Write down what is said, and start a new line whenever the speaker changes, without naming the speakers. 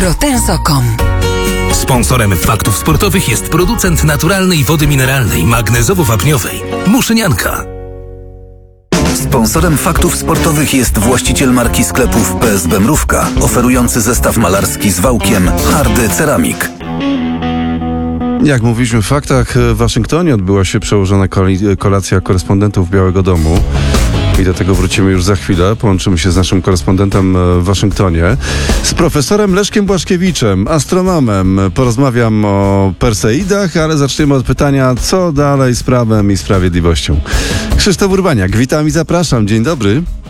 Rotenso.com.
Sponsorem Faktów Sportowych jest producent naturalnej wody mineralnej magnezowo-wapniowej Muszynianka.
Sponsorem Faktów Sportowych jest właściciel marki sklepów PSB Mrówka, oferujący zestaw malarski z wałkiem Hardy Ceramik.
Jak mówiliśmy w faktach, w Waszyngtonie odbyła się przełożona kolacja korespondentów Białego Domu. I do tego wrócimy już za chwilę. Połączymy się z naszym korespondentem w Waszyngtonie, z profesorem Leszkiem Błaszkiewiczem, astronomem. Porozmawiam o Perseidach, ale zaczniemy od pytania, co dalej z prawem i sprawiedliwością. Krzysztof Urbaniak, witam i zapraszam. Dzień dobry.